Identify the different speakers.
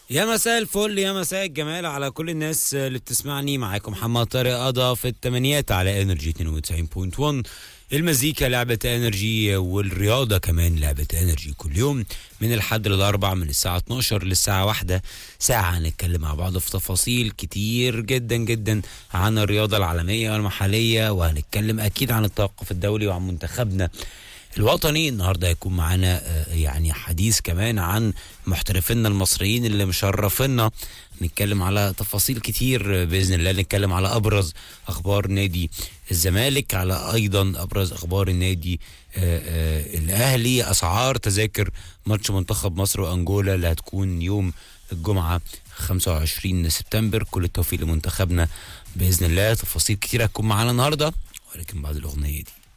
Speaker 1: يا مساء الفل، يا مساء الجمال على كل الناس اللي بتسمعني. معاكم محمد طارق قضا في التمانيات على انرجي 92.1. المزيكا لعبة انرجي والرياضة كمان لعبة انرجي، كل يوم من الحد للاربع من الساعة 12 للساعة 1 ساعة هنتكلم مع بعض في تفاصيل كتير جدا جدا عن الرياضة العالمية والمحلية، وهنتكلم اكيد عن التوقف الدولي وعن منتخبنا الوطني. النهارده هيكون معانا يعني حديث كمان عن محترفينا المصريين اللي مشرفينا. نتكلم على تفاصيل كتير باذن الله، نتكلم على ابرز اخبار نادي الزمالك، على ايضا ابرز اخبار النادي الاهلي، اسعار تذاكر ماتش منتخب مصر وانجولا اللي هتكون يوم الجمعه 25 سبتمبر. كل التوفيق لمنتخبنا باذن الله. تفاصيل كتير هتكون معانا النهارده، ولكن بعد الاغنيه دي